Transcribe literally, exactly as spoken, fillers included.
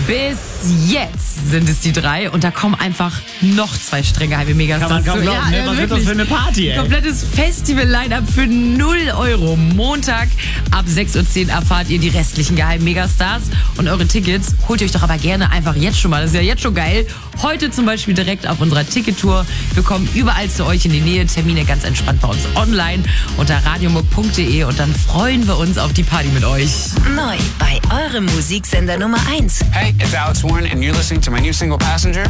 Bis jetzt sind es die drei und da kommen einfach noch zwei strenge halbe Megastars. Kann man kaum zu. glauben, ja, ne? Was wirklich. wird das für eine Party, ey? Komplettes Festival-Line-Up für null Euro. Montag ab sechs Uhr zehn erfahrt ihr die restlichen geheimen Megastars. Und eure Tickets holt ihr euch doch aber gerne einfach jetzt schon mal. Das ist ja jetzt schon geil. Heute zum Beispiel direkt auf unserer Tickettour. Wir kommen überall zu euch in die Nähe. Termine ganz entspannt bei uns online unter radiomuck punkt de und dann freuen wir uns auf die Party mit euch. Neu bei eurem Musiksender Nummer eins. Hey, it's Alex Warren and you're listening to my new single Passenger.